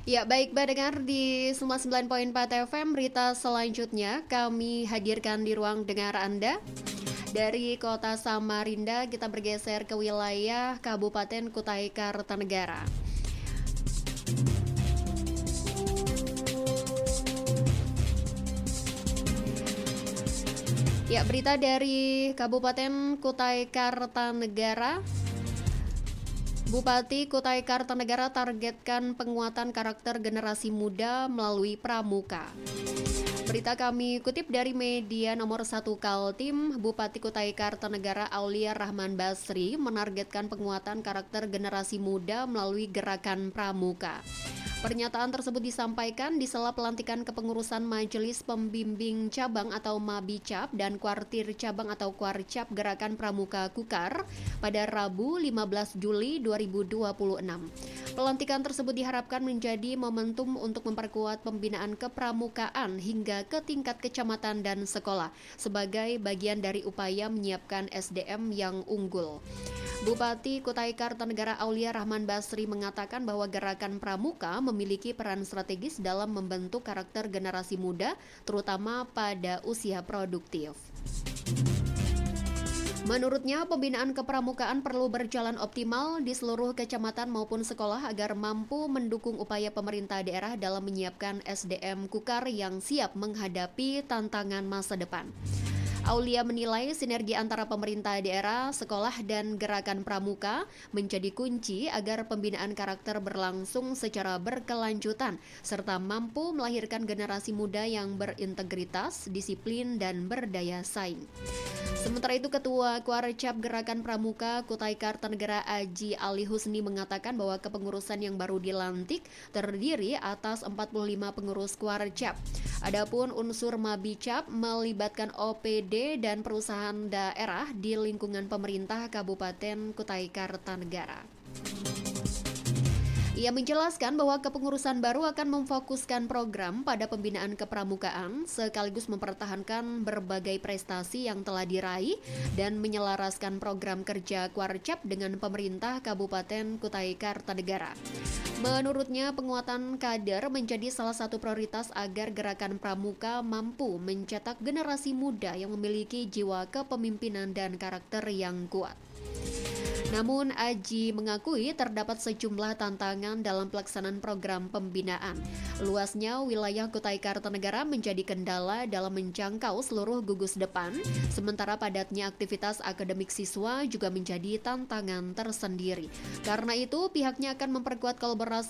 Ya, baik pendengar di Suma 9.4 FM, berita selanjutnya kami hadirkan di ruang dengar Anda. Dari kota Samarinda, kita bergeser ke wilayah Kabupaten Kutai Kartanegara. Ya, berita dari Kabupaten Kutai Kartanegara. Bupati Kutai Kartanegara targetkan penguatan karakter generasi muda melalui pramuka. Berita kami kutip dari media nomor 1 Kaltim, Bupati Kutai Kartanegara Aulia Rahman Basri menargetkan penguatan karakter generasi muda melalui gerakan pramuka. Pernyataan tersebut disampaikan di sela pelantikan kepengurusan Majelis Pembimbing Cabang atau Mabicab dan Kuartir Cabang atau Kuarcap Gerakan Pramuka Kukar pada Rabu 15 Juli 2026. Pelantikan tersebut diharapkan menjadi momentum untuk memperkuat pembinaan kepramukaan hingga ke tingkat kecamatan dan sekolah sebagai bagian dari upaya menyiapkan SDM yang unggul. Bupati Kutai Kartanegara Aulia Rahman Basri mengatakan bahwa gerakan pramuka memiliki peran strategis dalam membentuk karakter generasi muda, terutama pada usia produktif. Menurutnya, pembinaan kepramukaan perlu berjalan optimal di seluruh kecamatan maupun sekolah agar mampu mendukung upaya pemerintah daerah dalam menyiapkan SDM Kukar yang siap menghadapi tantangan masa depan. Aulia menilai sinergi antara pemerintah daerah, sekolah, dan gerakan pramuka menjadi kunci agar pembinaan karakter berlangsung secara berkelanjutan, serta mampu melahirkan generasi muda yang berintegritas, disiplin, dan berdaya saing. Sementara itu, Ketua Kuarcap Gerakan Pramuka Kutai Kartanegara Aji Ali Husni mengatakan bahwa kepengurusan yang baru dilantik terdiri atas 45 pengurus Kuarcap. Adapun unsur Mabicap melibatkan OPD dan perusahaan daerah di lingkungan pemerintah Kabupaten Kutai Kartanegara. Ia menjelaskan bahwa kepengurusan baru akan memfokuskan program pada pembinaan kepramukaan sekaligus mempertahankan berbagai prestasi yang telah diraih dan menyelaraskan program kerja Kuarcap dengan pemerintah Kabupaten Kutai Kartanegara. Menurutnya, penguatan kader menjadi salah satu prioritas agar gerakan pramuka mampu mencetak generasi muda yang memiliki jiwa kepemimpinan dan karakter yang kuat. Namun, Aji mengakui terdapat sejumlah tantangan dalam pelaksanaan program pembinaan. Luasnya wilayah Kutai Kartanegara menjadi kendala dalam menjangkau seluruh gugus depan, sementara padatnya aktivitas akademik siswa juga menjadi tantangan tersendiri. Karena itu, pihaknya akan memperkuat kolaborasi